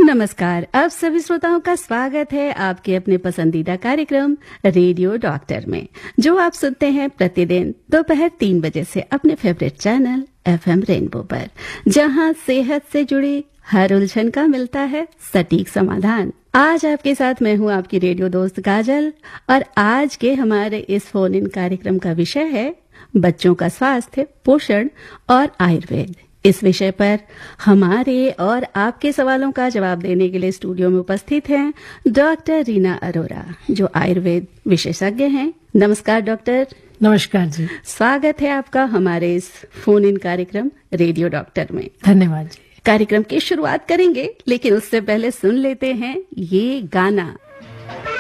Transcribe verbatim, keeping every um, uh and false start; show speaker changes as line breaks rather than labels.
नमस्कार। आप सभी श्रोताओं का स्वागत है आपके अपने पसंदीदा कार्यक्रम रेडियो डॉक्टर में, जो आप सुनते हैं प्रतिदिन दोपहर तीन बजे से अपने फेवरेट चैनल एफएम रेनबो पर, जहां सेहत से जुड़ी हर उलझन का मिलता है सटीक समाधान। आज आपके साथ मैं हूं आपकी रेडियो दोस्त काजल, और आज के हमारे इस फोन इन कार्यक्रम का विषय है बच्चों का स्वास्थ्य, पोषण और आयुर्वेद। इस विषय पर हमारे और आपके सवालों का जवाब देने के लिए स्टूडियो में उपस्थित हैं डॉक्टर रीना अरोरा, जो आयुर्वेद विशेषज्ञ हैं। नमस्कार डॉक्टर।
नमस्कार जी।
स्वागत है आपका हमारे इस फोन इन कार्यक्रम रेडियो डॉक्टर में।
धन्यवाद जी।
कार्यक्रम की शुरुआत करेंगे, लेकिन उससे पहले सुन लेते हैं ये गाना।